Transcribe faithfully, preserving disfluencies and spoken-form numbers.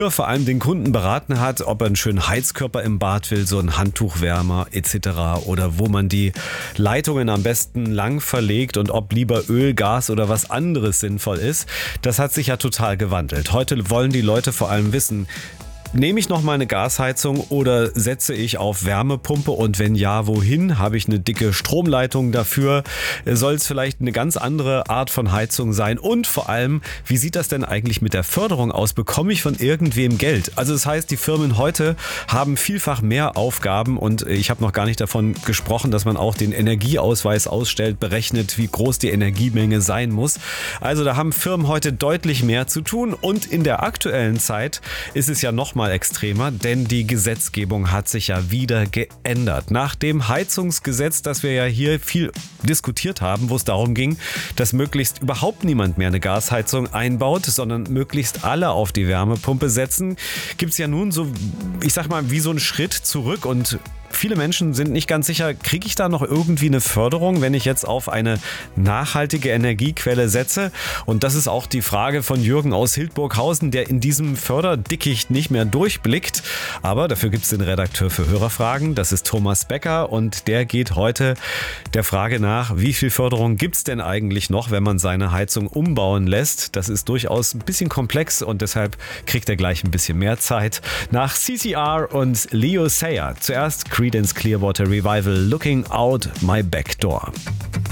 vor allem den Kunden beraten hat, ob er einen schönen Heizkörper im Bad will, so einen Handtuchwärmer et cetera oder wo man die Leitungen am besten lang verlegt und ob lieber Öl, Gas oder was anderes sinnvoll ist. Das hat sich ja total gewandelt. Heute wollen die Leute vor allem wissen, nehme ich noch mal eine Gasheizung oder setze ich auf Wärmepumpe und wenn ja, wohin? Habe ich eine dicke Stromleitung dafür? Soll es vielleicht eine ganz andere Art von Heizung sein? Und vor allem, wie sieht das denn eigentlich mit der Förderung aus? Bekomme ich von irgendwem Geld? Also das heißt, die Firmen heute haben vielfach mehr Aufgaben und ich habe noch gar nicht davon gesprochen, dass man auch den Energieausweis ausstellt, berechnet, wie groß die Energiemenge sein muss. Also da haben Firmen heute deutlich mehr zu tun und in der aktuellen Zeit ist es ja noch mal mal extremer, denn die Gesetzgebung hat sich ja wieder geändert. Nach dem Heizungsgesetz, das wir ja hier viel diskutiert haben, wo es darum ging, dass möglichst überhaupt niemand mehr eine Gasheizung einbaut, sondern möglichst alle auf die Wärmepumpe setzen, gibt es ja nun so, ich sag mal, wie so einen Schritt zurück und viele Menschen sind nicht ganz sicher, kriege ich da noch irgendwie eine Förderung, wenn ich jetzt auf eine nachhaltige Energiequelle setze? Und das ist auch die Frage von Jürgen aus Hildburghausen, der in diesem Förderdickicht nicht mehr durchblickt. Aber dafür gibt es den Redakteur für Hörerfragen, das ist Thomas Becker und der geht heute der Frage nach, wie viel Förderung gibt es denn eigentlich noch, wenn man seine Heizung umbauen lässt? Das ist durchaus ein bisschen komplex und deshalb kriegt er gleich ein bisschen mehr Zeit. Nach C C R und Leo Sayer. Zuerst Creedence Clearwater Revival, Looking Out My Back Door.